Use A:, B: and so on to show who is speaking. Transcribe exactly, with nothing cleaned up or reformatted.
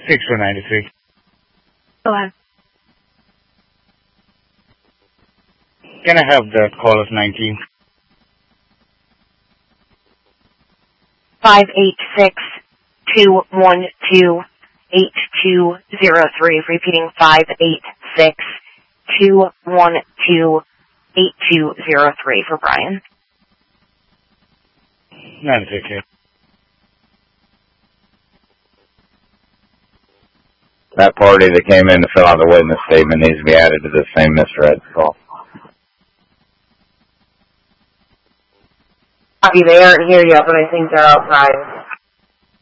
A: six two nine three.
B: Go ahead.
A: Can I have the call of nineteen?
B: Five eight six two one two eight two zero three. Repeating five eight six two one two eight two zero three for Brian.
A: ninety-six here.
C: That party that came in to fill out the witness statement needs to be added to the same misread call.
B: Copy, they aren't here yet, but I think they're outside.